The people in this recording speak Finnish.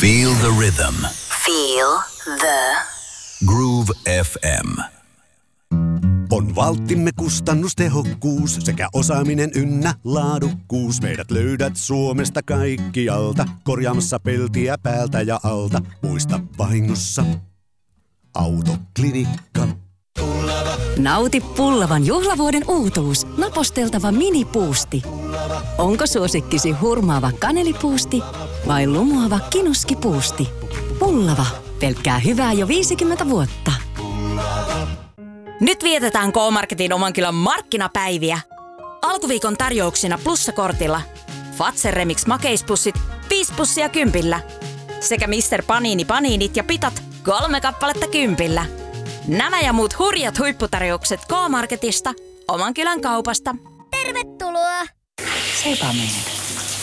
Feel the rhythm. Feel the Groove FM. On valttimme kustannustehokkuus sekä osaaminen ynnä laadukkuus. Meidät löydät Suomesta kaikkialta, korjaamassa peltiä päältä ja alta. Muista vahingossa Autoklinikka. Nauti Pullavan juhlavuoden uutuus, naposteltava minipuusti. Onko suosikkisi hurmaava kanelipuusti vai lumoava kinuskipuusti? Pullava, pelkkää hyvää jo 50 vuotta. Nyt vietetään K-Marketin oman kylän markkinapäiviä. Alkuviikon tarjouksina plussakortilla Fazer Remix makeispussit 5 pussia 10. Sekä Mr. Panini paniinit ja pitat 3 kappaletta 10. Nämä ja muut hurjat huipputarjoukset K-Marketista, oman kylän kaupasta. Tervetuloa! Sepä mene.